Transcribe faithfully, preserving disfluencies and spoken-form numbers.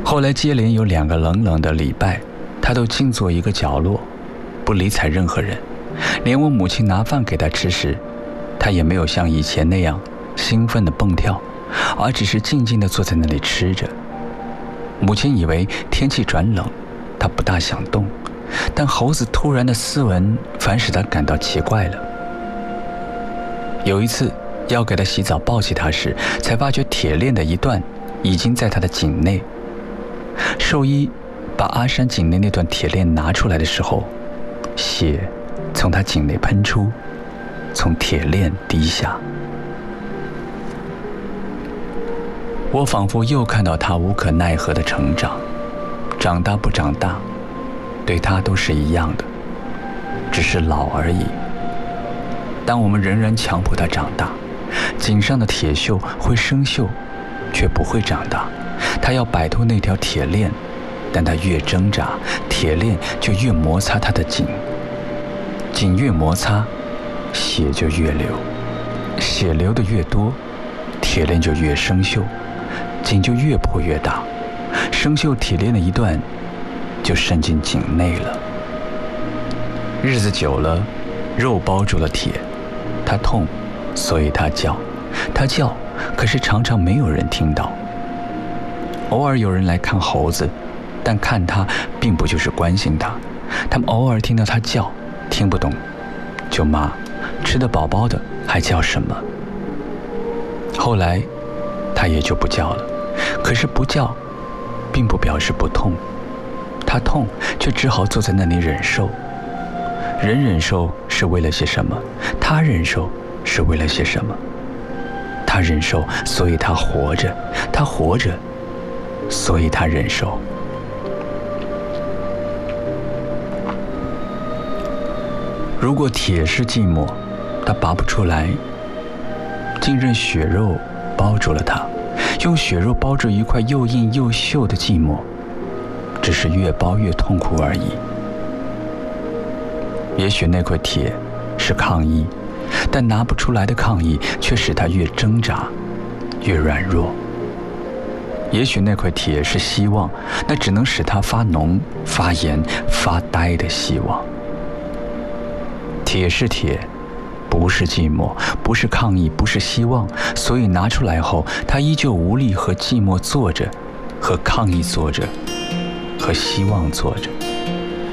后来接连有两个冷冷的礼拜，他都静坐一个角落，不理睬任何人。连我母亲拿饭给他吃时，他也没有像以前那样兴奋地蹦跳，而只是静静地坐在那里吃着。母亲以为天气转冷，他不大想动，但猴子突然的斯文反使他感到奇怪了。有一次要给他洗澡，抱起他时，才发觉铁链的一段已经在他的颈内。兽医把阿山颈内那段铁链拿出来的时候，血从他颈内喷出，从铁链滴下。我仿佛又看到他无可奈何的成长，长大不长大，对他都是一样的，只是老而已。但我们仍然强迫他长大，颈上的铁锈会生锈，却不会长大。他要摆脱那条铁链，但他越挣扎，铁链就越摩擦他的颈，颈越摩擦，血就越流，血流的越多，铁链就越生锈，颈就越破越大，生锈铁链的一段就渗进颈内了。日子久了，肉包住了铁，他痛，所以他叫，他叫，可是常常没有人听到。偶尔有人来看猴子，但看他并不就是关心他，他们偶尔听到他叫，听不懂，就骂，吃得饱饱的还叫什么？后来他也就不叫了，可是不叫并不表示不痛，他痛却只好坐在那里忍受。人忍受是为了些什么？他忍受是为了些什么？他忍受，所以他活着；他活着，所以他忍受。如果铁是寂寞，他拔不出来，竟任血肉包住了它，用血肉包住一块又硬又锈的寂寞，只是越包越痛苦而已。也许那块铁是抗议，但拿不出来的抗议却使他越挣扎越软弱。也许那块铁是希望，那只能使他发脓发炎发呆的希望。铁是铁，不是寂寞，不是抗议，不是希望，所以拿出来后，他依旧无力和寂寞坐着，和抗议坐着，和希望坐着。